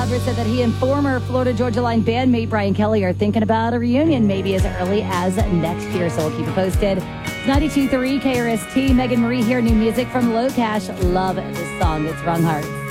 Albert said that he and former Florida Georgia Line bandmate Brian Kelly are thinking about a reunion maybe as early as next year. So we'll keep it posted. 92.3 KRST. Megan Marie here. New music from Low Cash. Love this song. It's Wrong Hearts.